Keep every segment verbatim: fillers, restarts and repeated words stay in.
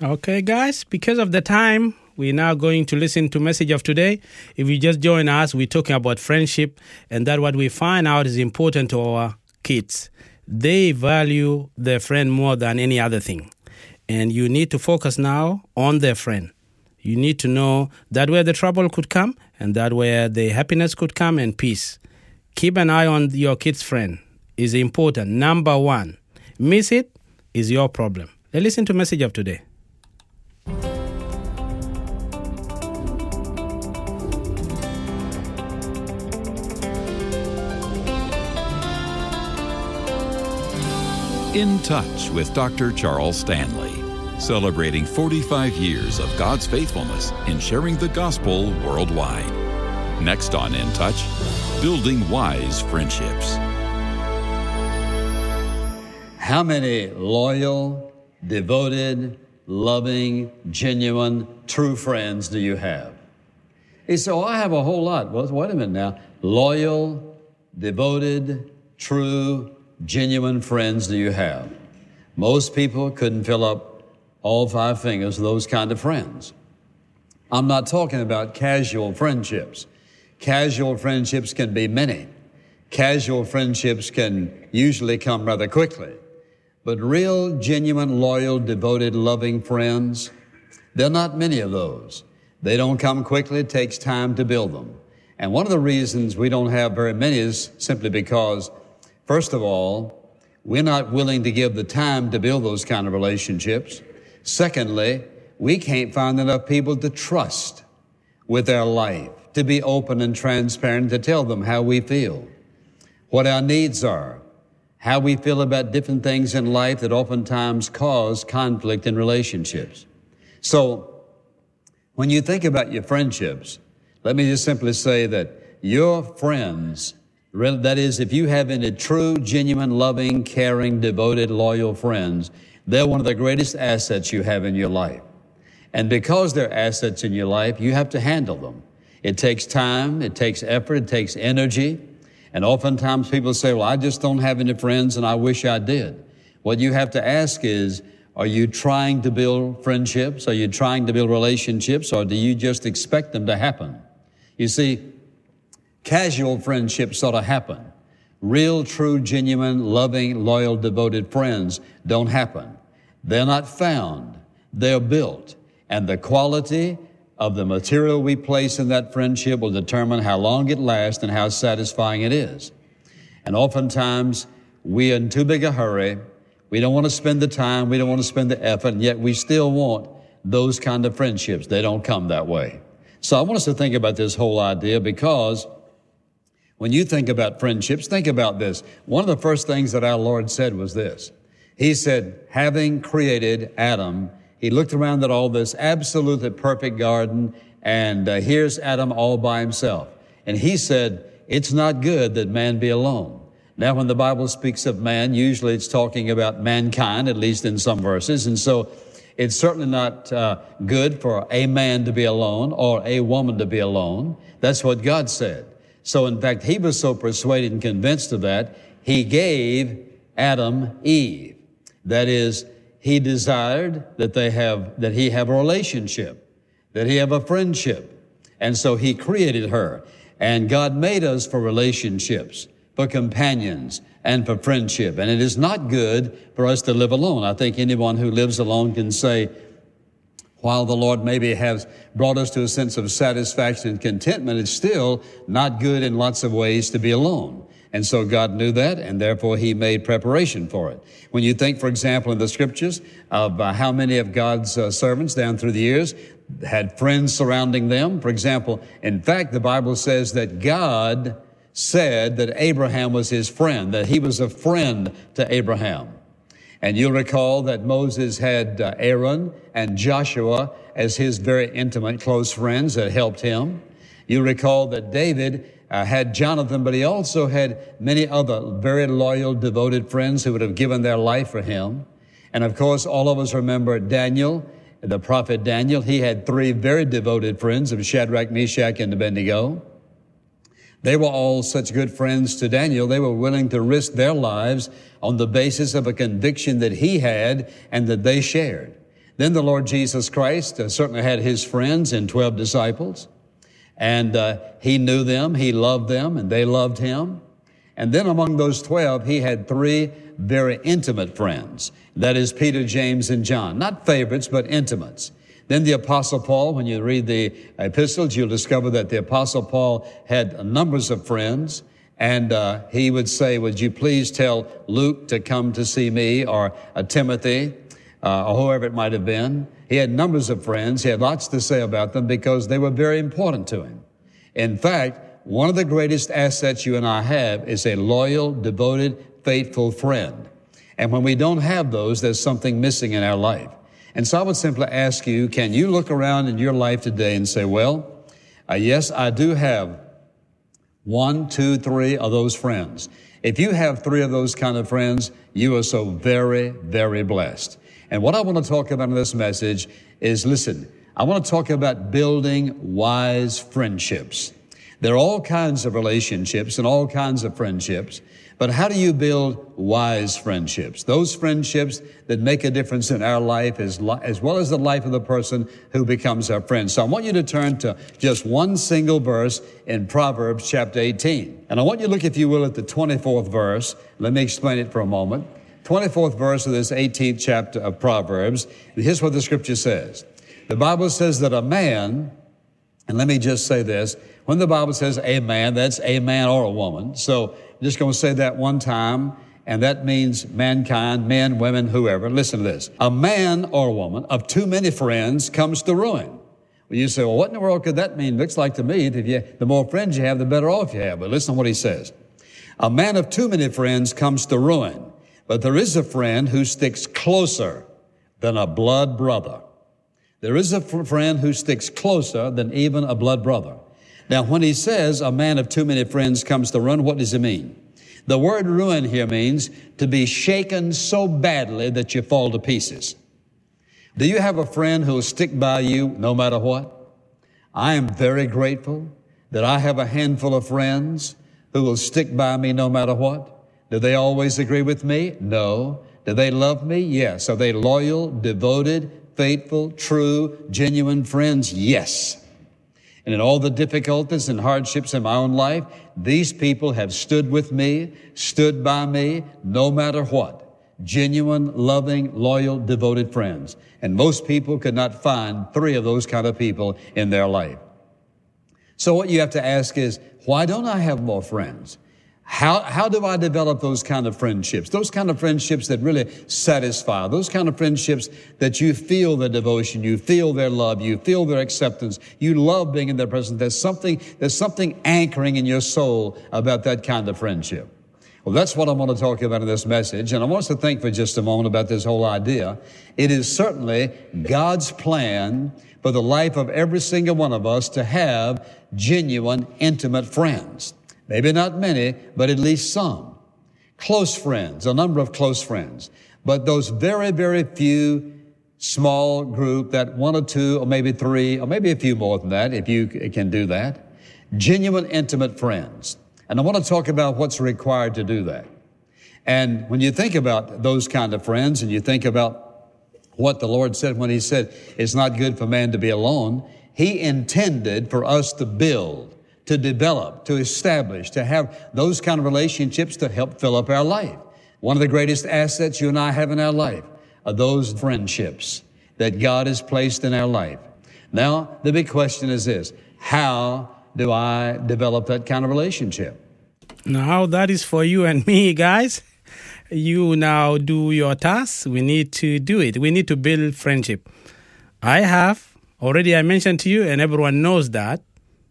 Okay, guys, because of the time, we're now going to listen to message of today. If you just join us, we're talking about friendship, and that what we find out is important to our kids. They value their friend more than any other thing. And you need to focus now on their friend. You need to know that where the trouble could come and that where the happiness could come and peace. Keep an eye on your kid's friend is important. Number one, miss it is your problem. Let's listen to message of today. In Touch with Doctor Charles Stanley, celebrating forty-five years of God's faithfulness in sharing the gospel worldwide. Next on In Touch, building wise friendships. How many loyal, devoted, loving, genuine, true friends do you have? He said, oh, I have a whole lot. Well, wait a minute now. Loyal, devoted, true, genuine friends do you have? Most people couldn't fill up all five fingers of those kind of friends. I'm not talking about casual friendships. Casual friendships can be many. Casual friendships can usually come rather quickly. But real, genuine, loyal, devoted, loving friends, there are not many of those. They don't come quickly. It takes time to build them. And one of the reasons we don't have very many is simply because, first of all, we're not willing to give the time to build those kind of relationships. Secondly, we can't find enough people to trust with their life, to be open and transparent, to tell them how we feel, what our needs are, how we feel about different things in life that oftentimes cause conflict in relationships. So when you think about your friendships, let me just simply say that your friends, that is, if you have any true, genuine, loving, caring, devoted, loyal friends, they're one of the greatest assets you have in your life. And because they're assets in your life, you have to handle them. It takes time, it takes effort, it takes energy. And oftentimes people say, well, I just don't have any friends and I wish I did. What you have to ask is, are you trying to build friendships? Are you trying to build relationships? Or do you just expect them to happen? You see, casual friendships sort of happen. Real, true, genuine, loving, loyal, devoted friends don't happen. They're not found. They're built. And the quality of the material we place in that friendship will determine how long it lasts and how satisfying it is. And oftentimes, we are in too big a hurry. We don't want to spend the time. We don't want to spend the effort. And yet we still want those kind of friendships. They don't come that way. So I want us to think about this whole idea, because when you think about friendships, think about this. One of the first things that our Lord said was this. He said, having created Adam, He looked around at all this absolutely perfect garden, and uh, here's Adam all by himself. And He said, it's not good that man be alone. Now, when the Bible speaks of man, usually it's talking about mankind, at least in some verses. And so it's certainly not uh, good for a man to be alone or a woman to be alone. That's what God said. So, in fact, He was so persuaded and convinced of that, He gave Adam Eve. That is, He desired that they have, that he have a relationship, that he have a friendship. And so He created her. And God made us for relationships, for companions, and for friendship. And it is not good for us to live alone. I think anyone who lives alone can say, while the Lord maybe has brought us to a sense of satisfaction and contentment, it's still not good in lots of ways to be alone. And so God knew that, and therefore He made preparation for it. When you think, for example, in the Scriptures of uh, how many of God's uh, servants down through the years had friends surrounding them. For example, in fact, the Bible says that God said that Abraham was His friend, that he was a friend to Abraham. And you'll recall that Moses had uh, Aaron and Joshua as his very intimate, close friends that helped him. You recall that David Uh, had Jonathan, but he also had many other very loyal, devoted friends who would have given their life for him. And of course, all of us remember Daniel, the prophet Daniel. He had three very devoted friends of Shadrach, Meshach, and Abednego. They were all such good friends to Daniel. They were willing to risk their lives on the basis of a conviction that he had and that they shared. Then the Lord Jesus Christ uh, certainly had his friends and twelve disciples. And uh, he knew them, he loved them, and they loved him. And then among those twelve, he had three very intimate friends. That is Peter, James, and John. Not favorites, but intimates. Then the Apostle Paul, when you read the epistles, you'll discover that the Apostle Paul had numbers of friends. And uh, he would say, would you please tell Luke to come to see me, or uh, Timothy, uh, or whoever it might have been. He had numbers of friends. He had lots to say about them because they were very important to him. In fact, one of the greatest assets you and I have is a loyal, devoted, faithful friend. And when we don't have those, there's something missing in our life. And so I would simply ask you, can you look around in your life today and say, well, uh, yes, I do have one, two, three of those friends. If you have three of those kind of friends, you are so very, very blessed. And what I want to talk about in this message is, listen, I want to talk about building wise friendships. There are all kinds of relationships and all kinds of friendships, but how do you build wise friendships? Those friendships that make a difference in our life as, li- as well as the life of the person who becomes our friend. So I want you to turn to just one single verse in Proverbs chapter eighteen. And I want you to look, if you will, at the twenty-fourth verse. Let me explain it for a moment. twenty-fourth verse of this eighteenth chapter of Proverbs. And here's what the scripture says. The Bible says that a man, and let me just say this, when the Bible says a man, that's a man or a woman. So I'm just going to say that one time, and that means mankind, men, women, whoever. Listen to this. A man or a woman of too many friends comes to ruin. Well, you say, well, what in the world could that mean? Looks like to me that if you, the more friends you have, the better off you have. But listen to what he says. A man of too many friends comes to ruin, but there is a friend who sticks closer than a blood brother. There is a fr- friend who sticks closer than even a blood brother. Now, when he says a man of too many friends comes to ruin, what does it mean? The word ruin here means to be shaken so badly that you fall to pieces. Do you have a friend who will stick by you no matter what? I am very grateful that I have a handful of friends who will stick by me no matter what. Do they always agree with me? No. Do they love me? Yes. Are they loyal, devoted, faithful, true, genuine friends? Yes. And in all the difficulties and hardships in my own life, these people have stood with me, stood by me, no matter what. Genuine, loving, loyal, devoted friends. And most people could not find three of those kind of people in their life. So what you have to ask is, why don't I have more friends? How, how do I develop those kind of friendships? Those kind of friendships that really satisfy. Those kind of friendships that you feel their devotion, you feel their love, you feel their acceptance. You love being in their presence. There's something, there's something anchoring in your soul about that kind of friendship. Well, that's what I want to talk about in this message. And I want us to think for just a moment about this whole idea. It is certainly God's plan for the life of every single one of us to have genuine, intimate friends. Maybe not many, but at least some. Close friends, a number of close friends. But those very, very few small group, that one or two or maybe three or maybe a few more than that, if you can do that. Genuine, intimate friends. And I want to talk about what's required to do that. And when you think about those kind of friends and you think about what the Lord said when he said, it's not good for man to be alone, he intended for us to build, to develop, to establish, to have those kind of relationships to help fill up our life. One of the greatest assets you and I have in our life are those friendships that God has placed in our life. Now, the big question is this: how do I develop that kind of relationship? Now, that is for you and me, guys. You now do your task. We need to do it. We need to build friendship. I have, already I mentioned to you, and everyone knows that,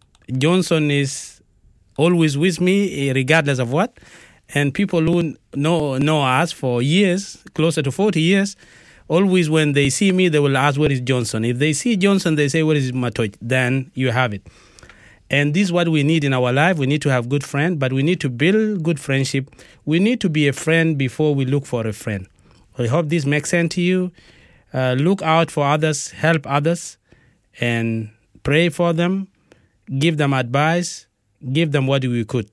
Johnson is always with me, regardless of what. And people who know know us for years, closer to forty years, always when they see me, they will ask, where is Johnson? If they see Johnson, they say, where is Matoy? Then you have it. And this is what we need in our life. We need to have good friends, but we need to build good friendship. We need to be a friend before we look for a friend. I hope this makes sense to you. Uh, look out for others, help others, and pray for them. Give them advice. Give them what we could.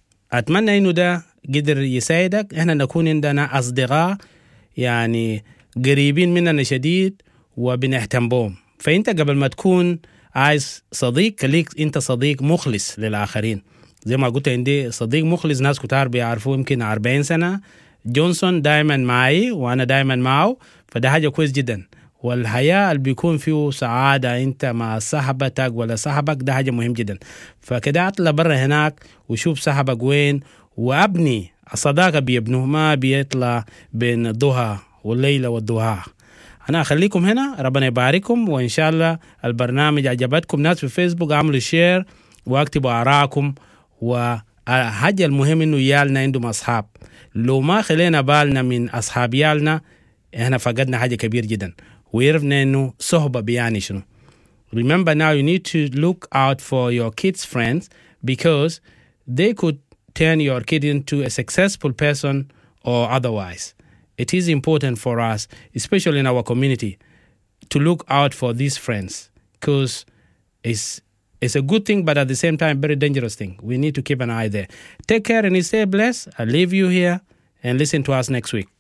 أتمنى إنه ده قدر يساعدك. إحنا نكون عندنا أصدقاء يعني قريبين مننا شديد وبنهتم بهم. فأنت قبل ما تكون عايز صديق خليك أنت صديق مخلص للآخرين. زي ما قلت عندي صديق مخلص ناس كتار بيعرفوه يمكن أربعين سنة. جونسون دائما معي وأنا دائما معه، فده حاجة كويس جدا. والحياة اللي بيكون فيه سعادة أنت مع صاحبتك ولا صاحبك ده حاجة مهم جدا. فكده أطلع برا هناك وشوف صاحبك وين وأبني الصداقة بيبنوه، ما بيطلع بين الضحى والليلة والضحى. أنا أخليكم هنا، ربنا يبارككم، وإن شاء الله البرنامج عجبتكم. ناس في فيسبوك عملوا شير واكتبوا آراءكم. وحاجة المهم إنه يالنا عندهم أصحاب. لو ما خلينا بالنا من أصحاب يالنا إحنا فقدنا حاجة كبير جدا، ويعرفنا إنه صحبة بيعني شنو. Remember now you need to look out for your kids' friends because they could turn your kid into a successful person or otherwise. It is important for us, especially in our community, to look out for these friends because it's, it's a good thing, but at the same time, very dangerous thing. We need to keep an eye there. Take care and stay blessed. I'll leave you here and listen to us next week.